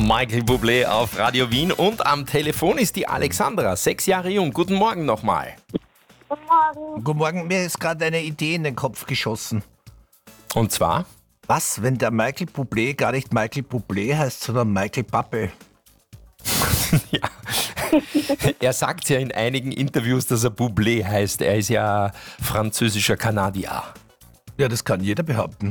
Michael Bublé auf Radio Wien und am Telefon ist die Alexandra, 6 Jahre jung. Guten Morgen nochmal. Guten Morgen. Guten Morgen, mir ist gerade eine Idee in den Kopf geschossen. Und zwar? Was, wenn der Michael Bublé gar nicht Michael Bublé heißt, sondern Michael Pappe? Ja. Er sagt ja in einigen Interviews, dass er Bublé heißt. Er ist ja französischer Kanadier. Ja, das kann jeder behaupten.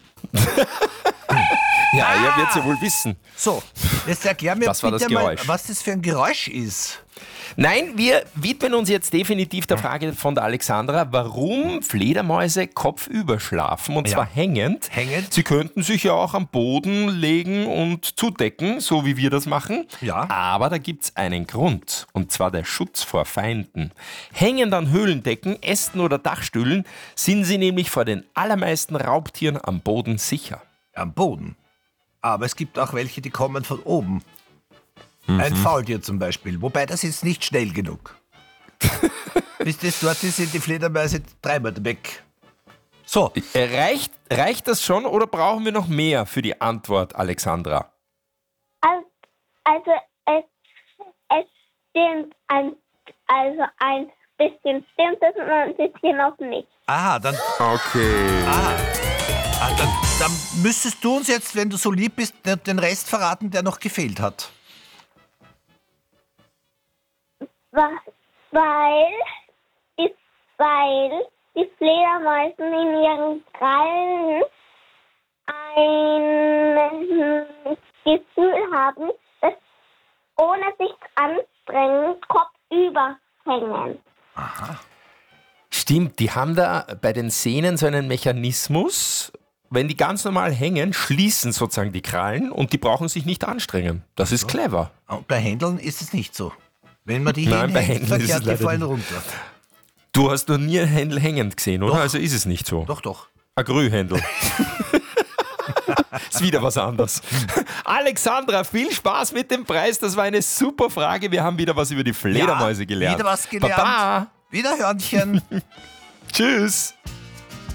Ja, er wird es ja wohl wissen. So, jetzt erklär mir Das war bitte das mal, Geräusch. was das für ein Geräusch ist. Nein, wir widmen uns jetzt definitiv der Frage von der Alexandra, warum Fledermäuse kopfüber schlafen, und Ja. zwar hängend. Hängend? Sie könnten sich ja auch am Boden legen und zudecken, so wie wir das machen. Ja. Aber da gibt's einen Grund, und zwar der Schutz vor Feinden. Hängend an Höhlendecken, Ästen oder Dachstühlen sind sie nämlich vor den allermeisten Raubtieren am Boden sicher. Am Boden. Aber es gibt auch welche, die kommen von oben. Ein Faultier zum Beispiel. Wobei, das ist nicht schnell genug. Bis das dort ist, sind die Fledermäuse dreimal weg. So, Reicht das schon oder brauchen wir noch mehr für die Antwort, Alexandra? Also es stimmt ein bisschen stimmt es und ein bisschen noch nicht. aha, dann, Okay. dann müsstest du uns jetzt, wenn du so lieb bist, den Rest verraten, der noch gefehlt hat. Weil die Fledermäuse in ihren Krallen ein Gefühl haben, dass ohne sich anstrengen kopfüber hängen. Stimmt, die haben da bei den Sehnen so einen Mechanismus. Wenn die ganz normal hängen, schließen sozusagen die Krallen und die brauchen sich nicht anstrengen. Das ist clever. Und bei Händeln ist es nicht so. Wenn man die Nein, bei hinhängt, Händeln ist es verkehrt, die leider fallen nicht. runter. Du hast noch nie ein Händel hängend gesehen, oder? Doch. Also ist es nicht so. Doch. Ein Grühhändel. Ist wieder was anderes. Alexandra, viel Spaß mit dem Preis. Das war eine super Frage. Wir haben wieder was über die Fledermäuse gelernt. Wieder was gelernt. Baba. Wiederhörnchen. Tschüss.